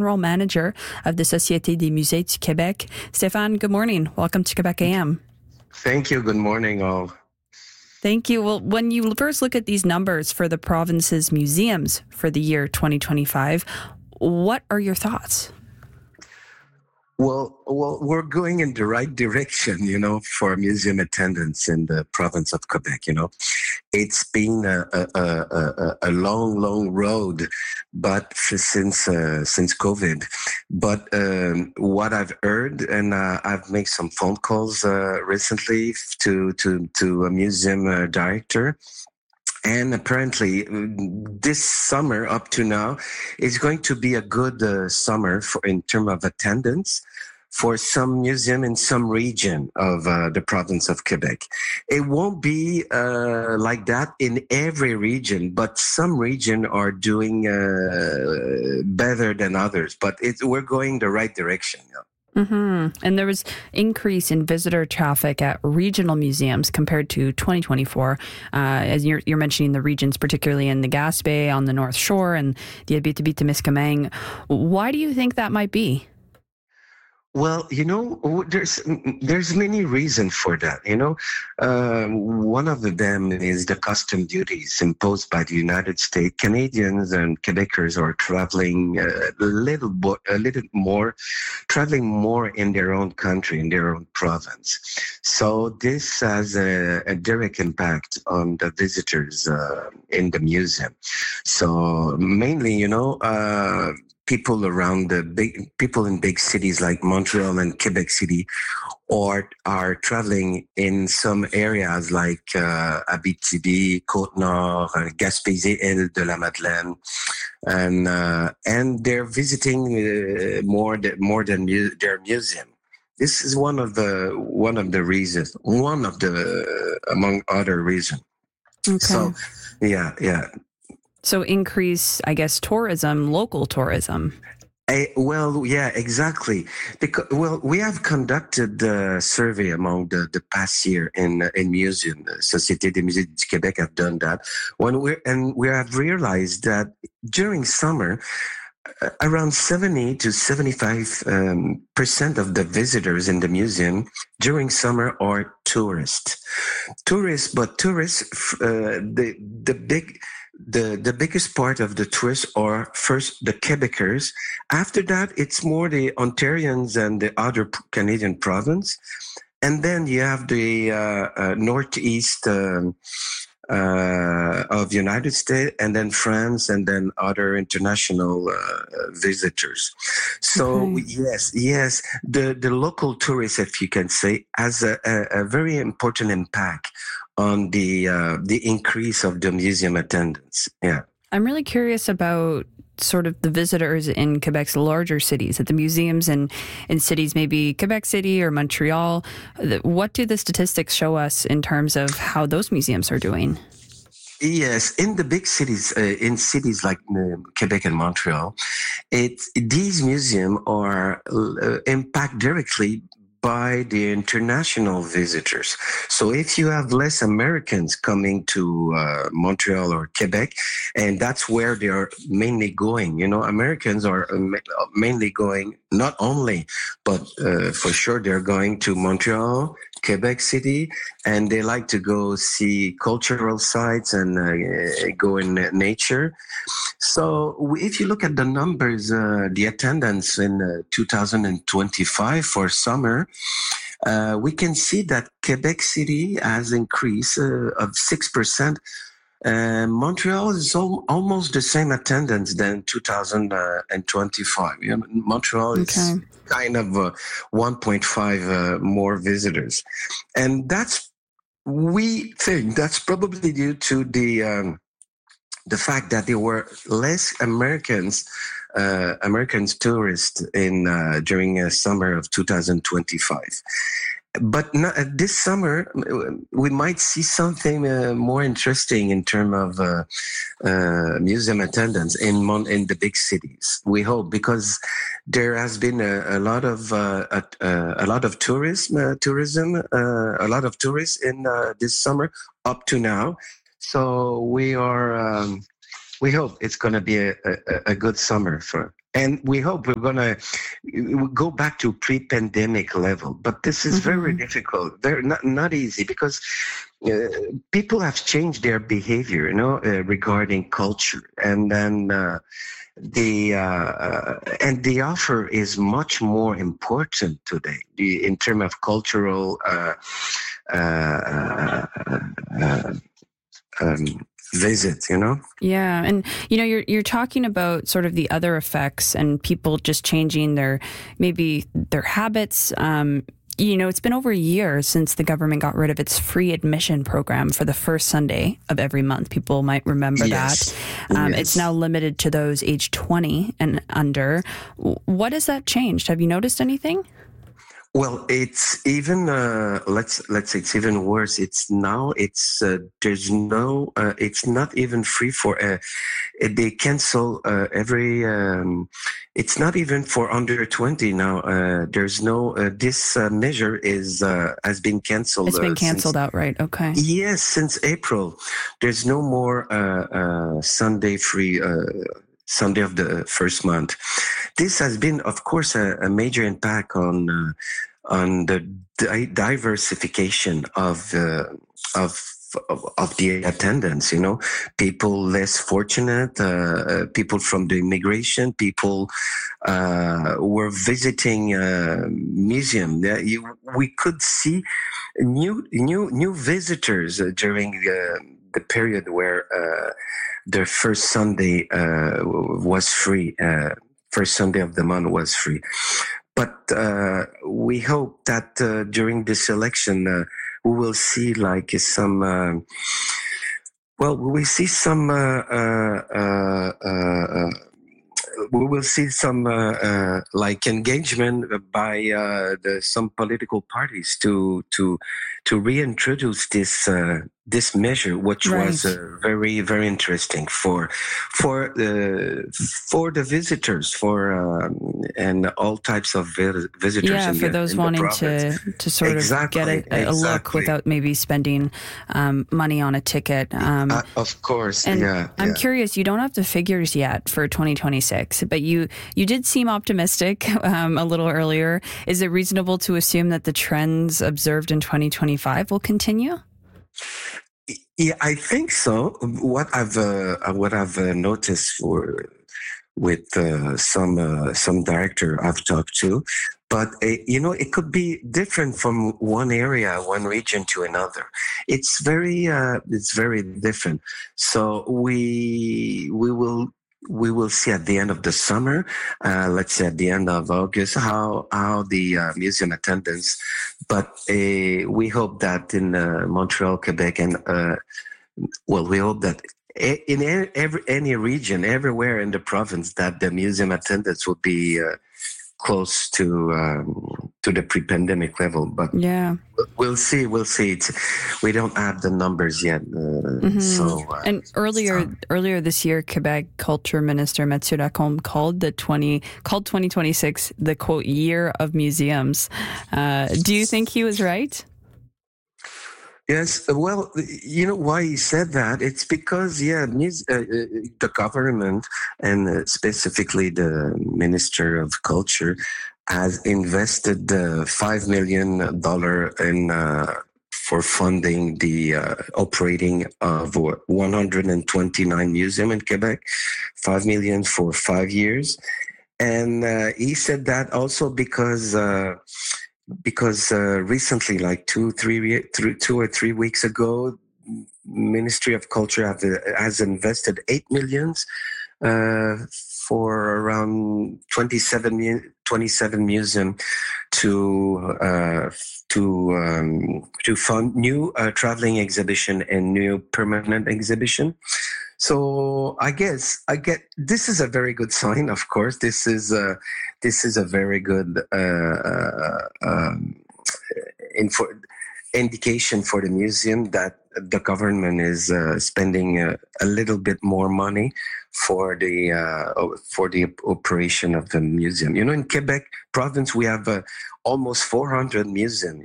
General Manager of the Société des Musées du Québec. Stéphane, good morning. Welcome to Quebec AM. Thank you. Good morning, all. Thank you. Well, when you first look at these numbers for the province's museums for the year 2025, what are your thoughts? Well, we're going in the right direction, for museum attendance in the province of Quebec. It's been a long road, but since COVID. But what I've heard, and I've made some phone calls recently to a museum director. And apparently, this summer up to now is going to be a good summer in terms of attendance for some museum in some region of the province of Quebec. It won't be like that in every region, but some region are doing better than others. But we're going the right direction. Yeah. Mm-hmm. And there was increase in visitor traffic at regional museums compared to 2024. As you're mentioning the regions, particularly in the Gaspé, on the North Shore, and the Abitibi-Témiscamingue. Why do you think that might be? Well, there's many reasons for that. One of them is the custom duties imposed by the United States. Canadians and Quebecers are traveling traveling more in their own country, in their own province. So this has a direct impact on the visitors in the museum. So mainly, people in big cities like Montreal and Quebec City are traveling in some areas like Abitibi, Côte-Nord, Gaspésie, Île de la Madeleine, and they're visiting more than their museum. This is one of the reasons, among other reasons. Okay. So, yeah. So increase, I guess, tourism, local tourism. Well, yeah, exactly. Because we have conducted a survey among the past year in museum. The Société des Musées du Québec have done that. We have realized that during summer, around 70 to 75% of the visitors in the museum during summer are tourists. The biggest part of the tourists are first the Quebecers. After that, it's more the Ontarians and the other Canadian province. And then you have the northeast of the United States, and then France, and then other international visitors. So yes, the local tourists, if you can say, has a very important impact on the increase of the museum attendance. Yeah. I'm really curious about sort of the visitors in Quebec's larger cities, at the museums in cities, maybe Quebec City or Montreal. What do the statistics show us in terms of how those museums are doing? Yes, in the big cities, in cities like Quebec and Montreal, these museums are impacted directly by the international visitors. So if you have less Americans coming to Montreal or Quebec, and that's where they are mainly going, Americans are mainly going, not only, but for sure they're going to Montreal, Quebec City, and they like to go see cultural sites and go in nature. So if you look at the numbers, the attendance in 2025 for summer, we can see that Quebec City has increased of 6%. Montreal is almost the same attendance than 2025. Montreal is kind of 1.5 more visitors. And we think that's probably due to the fact that there were less American tourists during summer of 2025. But this summer, we might see something more interesting in terms of museum attendance in the big cities. We hope, because there has been a lot of tourism, a lot of tourists in this summer up to now. So we hope it's going to be a good summer And we hope we're going to go back to pre-pandemic level. But this is very difficult, very not easy, because people have changed their behavior, regarding culture. And then the offer is much more important today in terms of cultural visit. Yeah, and you're talking about sort of the other effects and people just changing their habits. It's been over a year since the government got rid of its free admission program for the first Sunday of every month. People might remember that. It's now limited to those aged 20 and under. What has that changed? Have you noticed anything? Well, it's even let's say it's even worse. It's there's no it's not even free for they cancel every it's not even for under 20 now. There's no this measure has been canceled. It's been canceled outright. Okay. Yes, since April, there's no more Sunday free. Sunday of the first month. This has been, of course, a major impact on the diversification of the attendance. People less fortunate, people from the immigration, people were visiting museum. We could see new visitors during the period where the first Sunday was free. First Sunday of the month was free. But we hope that during this election, we will see like some. We see some. We will see some like engagement by some political parties to reintroduce this measure, which was very, very interesting for the visitors, and all types of visitors. Yeah, for those wanting to sort of get a look without maybe spending money on a ticket. Of course, and yeah. I'm curious. You don't have the figures yet for 2026, but you did seem optimistic a little earlier. Is it reasonable to assume that the trends observed in 2025 will continue? Yeah, I think so. What I've noticed with some director I've talked to, but it could be different from one area, one region to another. It's very different. So we will see at the end of the summer, let's say at the end of August, how the museum attendance. But we hope that in Montreal, Quebec, and we hope that in any region, everywhere in the province, that the museum attendance will be close to the pre-pandemic level. But yeah, we'll see. We don't have the numbers yet. And earlier this year, Quebec Culture Minister Mathieu Lacombe called 2026 the quote year of museums. Do you think he was right? Yes, well, you know why he said that? It's because, the government, and specifically the Minister of Culture, has invested $5 million for funding the operating of 129 museums in Quebec, $5 million for 5 years. And he said that also because recently, like 2 or 3 weeks ago, Ministry of Culture has invested $8 million for around 27 museums to fund new traveling exhibition and new permanent exhibition. So I get this is a very good sign. Of course, this is a very good indication for the museum that the government is spending a little bit more money for the operation of the museum. In Quebec province, we have almost 400 museums.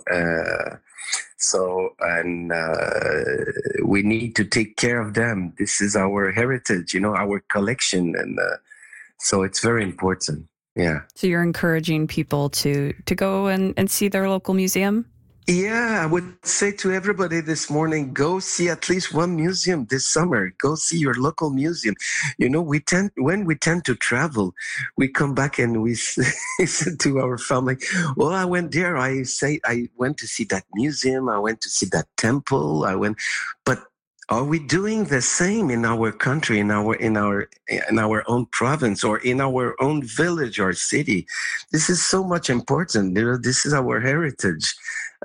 We need to take care of them. This is our heritage, our collection, and So it's very important. Yeah. So you're encouraging people to go and see their local museum? Yeah, I would say to everybody this morning, go see at least one museum this summer. Go see your local museum. You know, when we tend to travel, we come back and we say to our family, well, I went there. I went to see that museum. I went to see that temple. But are we doing the same in our country, in our own province, or in our own village or city? This is so much important. You know, this is our heritage.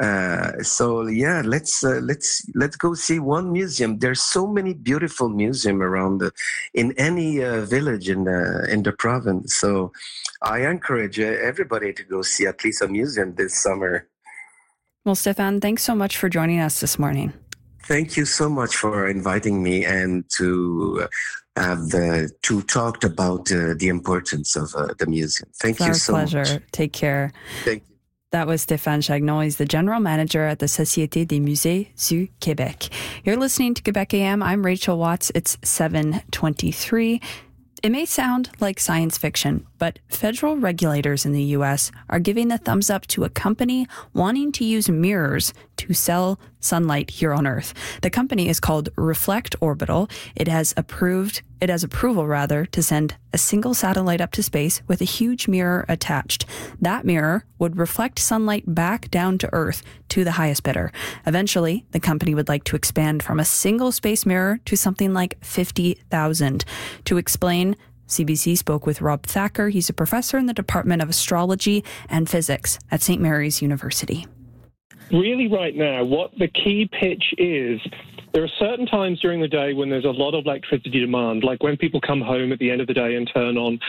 So yeah, let's go see one museum. There's so many beautiful museums around in any village in the province. So I encourage everybody to go see at least a museum this summer. Well, Stéphane, thanks so much for joining us this morning. Thank you so much for inviting me and to talk about the importance of the museum. Thank you so much. It's our pleasure. Take care. Thank you. That was Stéphane Chagnon. He's the general manager at the Société des Musées du Québec. You're listening to Quebec AM. I'm Rachel Watts. It's 7:23. It may sound like science fiction, but federal regulators in the U.S. are giving the thumbs up to a company wanting to use mirrors to sell sunlight here on Earth. The company is called Reflect Orbital. It has approval to send a single satellite up to space with a huge mirror attached. That mirror would reflect sunlight back down to Earth to the highest bidder. Eventually, the company would like to expand from a single space mirror to something like 50,000. To explain, CBC spoke with Rob Thacker. He's a professor in the Department of Astrology and Physics at St. Mary's University. Really right now, what the key pitch is, there are certain times during the day when there's a lot of electricity demand, like when people come home at the end of the day and turn on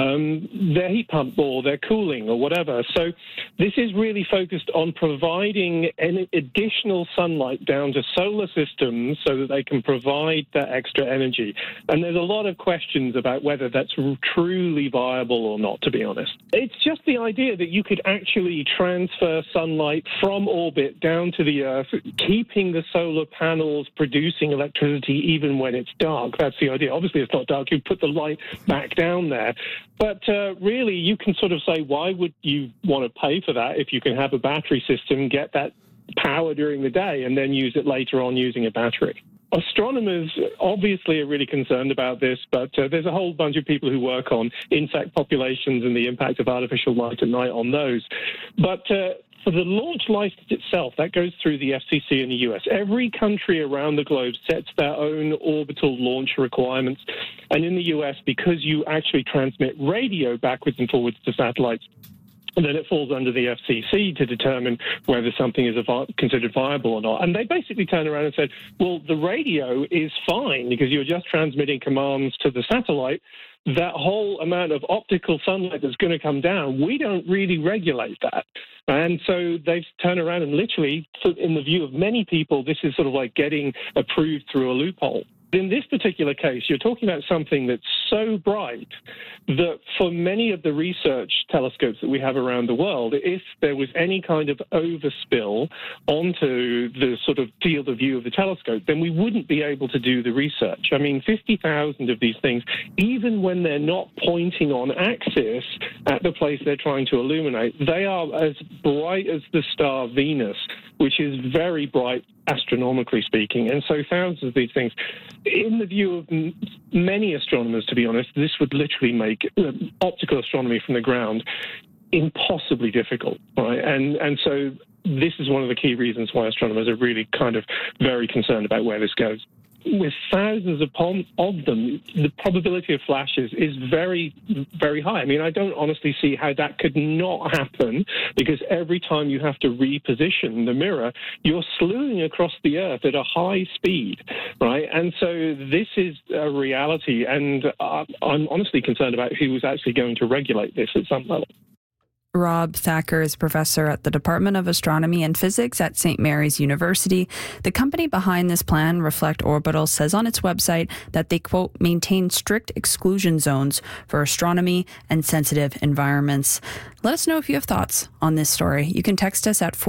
their heat pump or their cooling or whatever. So this is really focused on providing an additional sunlight down to solar systems so that they can provide that extra energy. And there's a lot of questions about whether that's truly viable or not, to be honest. It's just the idea that you could actually transfer sunlight from orbit down to the Earth, keeping the solar panels producing electricity even when it's dark. That's the idea. Obviously, it's not dark. You put the light back down there. But really, you can sort of say, why would you want to pay for that if you can have a battery system, get that power during the day, and then use it later on using a battery? Astronomers obviously are really concerned about this, but there's a whole bunch of people who work on insect populations and the impact of artificial light at night on those. But for the launch license itself, that goes through the FCC in the US. Every country around the globe sets their own orbital launch requirements. And in the US, because you actually transmit radio backwards and forwards to satellites, and then it falls under the FCC to determine whether something is considered viable or not. And they basically turned around and said, well, the radio is fine because you're just transmitting commands to the satellite. That whole amount of optical sunlight that's going to come down, we don't really regulate that. And so they've turned around and literally, in the view of many people, this is sort of like getting approved through a loophole. In this particular case, you're talking about something that's so bright that for many of the research telescopes that we have around the world, if there was any kind of overspill onto the sort of field of view of the telescope, then we wouldn't be able to do the research. I mean, 50,000 of these things, even when they're not pointing on axis at the place they're trying to illuminate, they are as bright as the star Venus, which is very bright astronomically speaking. And so thousands of these things, in the view of many astronomers, to be honest, this would literally make optical astronomy from the ground impossibly difficult, right? And so this is one of the key reasons why astronomers are really kind of very concerned about where this goes. With thousands of them, the probability of flashes is very, very high. I mean, I don't honestly see how that could not happen, because every time you have to reposition the mirror, you're slewing across the Earth at a high speed, right? And so this is a reality, and I'm honestly concerned about who's actually going to regulate this at some level. Rob Thacker is professor at the Department of Astronomy and Physics at St. Mary's University. The company behind this plan, Reflect Orbital, says on its website that they, quote, maintain strict exclusion zones for astronomy and sensitive environments. Let us know if you have thoughts on this story. You can text us at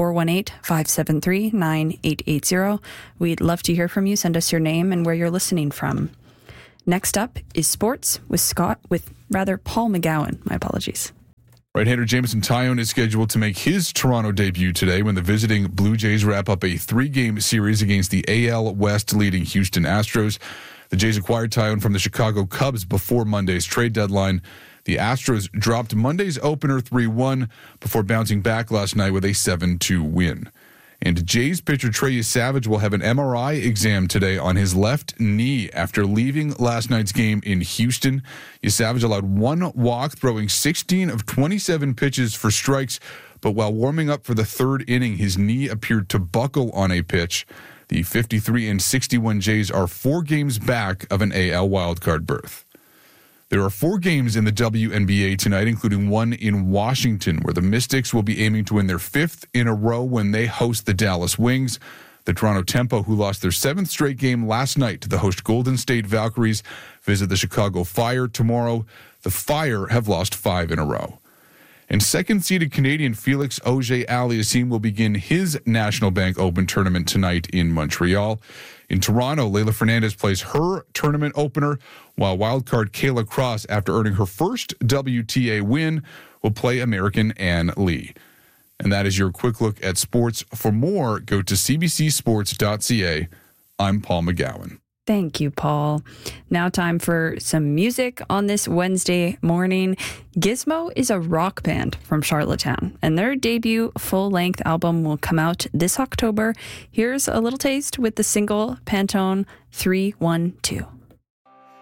418-573-9880. We'd love to hear from you. Send us your name and where you're listening from. Next up is sports with rather Paul McGowan. My apologies. Right-hander Jameson Taillon is scheduled to make his Toronto debut today when the visiting Blue Jays wrap up a 3-game series against the AL West leading Houston Astros. The Jays acquired Taillon from the Chicago Cubs before Monday's trade deadline. The Astros dropped Monday's opener 3-1 before bouncing back last night with a 7-2 win. And Jays pitcher Trey Savage will have an MRI exam today on his left knee after leaving last night's game in Houston. Savage allowed 1 walk, throwing 16 of 27 pitches for strikes, but while warming up for the 3rd inning, his knee appeared to buckle on a pitch. The 53-61 Jays are 4 games back of an AL wildcard berth. There are 4 games in the WNBA tonight, including one in Washington, where the Mystics will be aiming to win their 5th in a row when they host the Dallas Wings. The Toronto Tempo, who lost their 7th straight game last night to the host Golden State Valkyries, visit the Chicago Fire tomorrow. The Fire have lost 5 in a row. And second-seeded Canadian Felix Auger-Aliassime will begin his National Bank Open tournament tonight in Montreal. In Toronto, Leylah Fernandez plays her tournament opener, while wildcard Kayla Cross, after earning her first WTA win, will play American Ann Lee. And that is your quick look at sports. For more, go to cbcsports.ca. I'm Paul McGowan. Thank you, Paul. Now time for some music on this Wednesday morning. Gizmo is a rock band from Charlottetown, and their debut full-length album will come out this October. Here's a little taste with the single Pantone 312.